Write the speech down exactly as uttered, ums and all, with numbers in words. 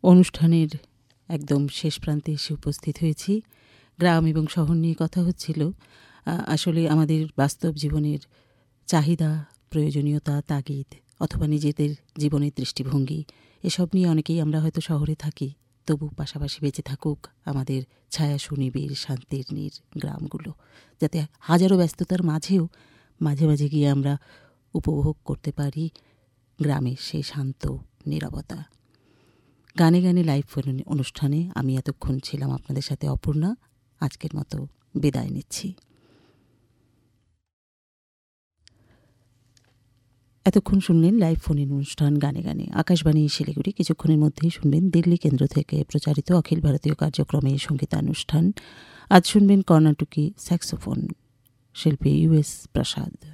অনুষ্ঠানের একদম শেষ প্রান্তে এসে উপস্থিত হয়েছি। গ্রাম এবং শহর নিয়ে কথা হচ্ছিল। আসলে আমাদের বাস্তব জীবনের চাহিদা, প্রয়োজনীয়তা, তাগিদ অথবা নিজেদের জীবনের দৃষ্টিভঙ্গি এসব নিয়ে অনেকেই আমরা হয়তো শহরে থাকি, তবু পাশাপাশি বেঁচে থাকুক আমাদের ছায়া সুনিবিড় শান্তির নীর গ্রামগুলো, যাতে হাজারো ব্যস্ততার মাঝেও মাঝে মাঝে গিয়ে আমরা উপভোগ করতে পারি গ্রামের সেই শান্ত নীরবতা। গানে গানে লাইভ অনুষ্ঠানে আমি এতক্ষণ ছিলাম আপনাদের সাথে অপর্ণা। আজকের মতো বিদায় নিচ্ছি। এতক্ষণ শুনলেন লাইভ ফোন ইন অনুষ্ঠান গানে গানে আকাশবাণী শিলিগুড়ি। কিছুক্ষণের মধ্যেই শুনবেন দিল্লি কেন্দ্র থেকে প্রচারিত অখিল ভারতীয় কার্যক্রমে সঙ্গীতানুষ্ঠান। আজ শুনবেন কর্ণাটকী স্যাক্সোফোন শিল্পী ইউ এস প্রসাদ।